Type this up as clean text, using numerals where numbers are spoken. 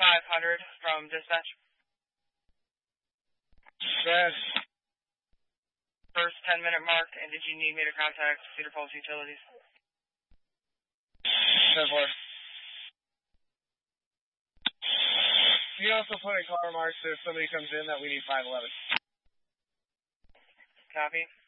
500 from dispatch. Yes. First 10-minute mark, and did you need me to contact Cedar Falls Utilities? 10-4. You can also put in car marks if somebody comes in that we need 511. Copy.